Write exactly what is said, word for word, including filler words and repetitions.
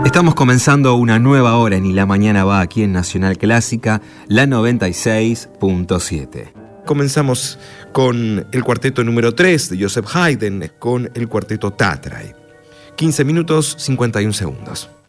Estamos comenzando una nueva hora en Y la Mañana Va aquí en Nacional Clásica, la noventa y seis punto siete. Comenzamos con el cuarteto número tres de Joseph Haydn, con el cuarteto Tatray. quince minutos, cincuenta y un segundos.